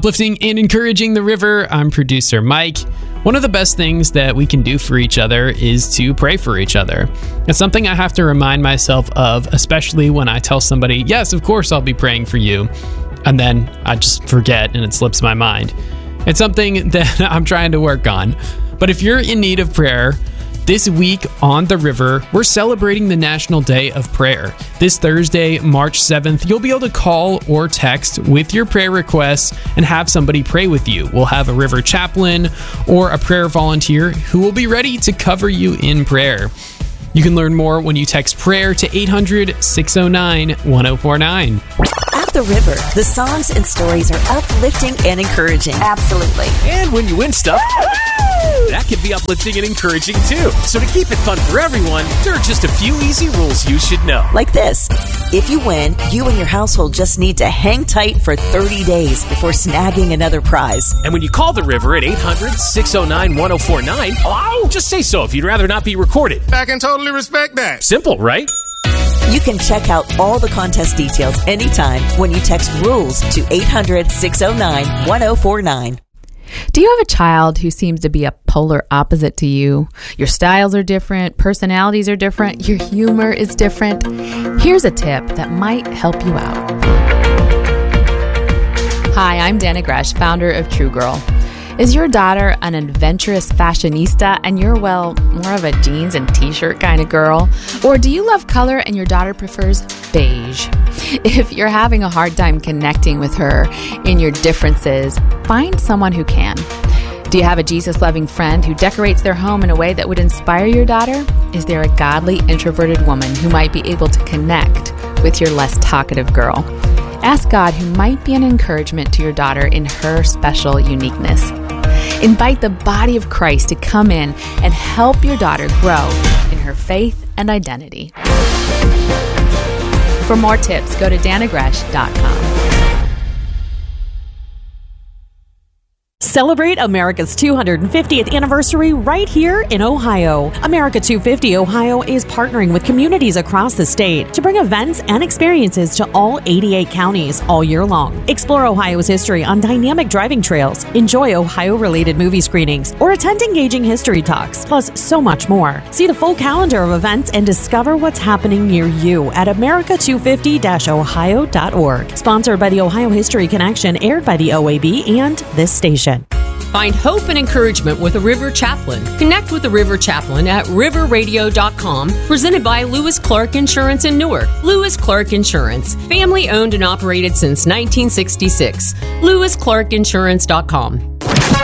Uplifting and encouraging the river, I'm producer Mike. One of the best things that we can do for each other is to pray for each other. It's something I have to remind myself of, especially when I tell somebody, yes, of course I'll be praying for you, and then I just forget and it slips my mind. It's something that I'm trying to work on. But if you're in need of prayer, this week on the river, we're celebrating the National Day of Prayer. This Thursday, March 7th, you'll be able to call or text with your prayer requests and have somebody pray with you. We'll have a river chaplain or a prayer volunteer who will be ready to cover you in prayer. You can learn more when you text prayer to 800-609-1049. At the river, the songs and stories are uplifting and encouraging. Absolutely. And when you win stuff, that can be uplifting and encouraging too. So to keep it fun for everyone, there are just a few easy rules you should know. Like this. If you win, you and your household just need to hang tight for 30 days before snagging another prize. And when you call the river at 800-609-1049, hello? Just say so if you'd rather not be recorded. I can totally respect that. Simple, right? You can check out all the contest details anytime when you text RULES to 800-609-1049. Do you have a child who seems to be a polar opposite to you? Your styles are different, personalities are different, your humor is different. Here's a tip that might help you out. Hi, I'm Dana Gresh, founder of True Girl. Is your daughter an adventurous fashionista and you're, well, more of a jeans and t-shirt kind of girl? Or do you love color and your daughter prefers beige? If you're having a hard time connecting with her in your differences, find someone who can. Do you have a Jesus-loving friend who decorates their home in a way that would inspire your daughter? Is there a godly, introverted woman who might be able to connect with your less talkative girl? Ask God who might be an encouragement to your daughter in her special uniqueness. Invite the body of Christ to come in and help your daughter grow in her faith and identity. For more tips, go to danagresh.com. Celebrate America's 250th anniversary right here in Ohio. America 250 Ohio is partnering with communities across the state to bring events and experiences to all 88 counties all year long. Explore Ohio's history on dynamic driving trails, enjoy Ohio-related movie screenings, or attend engaging history talks, plus so much more. See the full calendar of events and discover what's happening near you at america250-ohio.org. Sponsored by the Ohio History Connection, aired by the OAB and this station. Find hope and encouragement with a River Chaplain. Connect with the River Chaplain at riverradio.com, presented by Lewis Clark Insurance in Newark. Lewis Clark Insurance, family owned and operated since 1966. LewisClarkInsurance.com.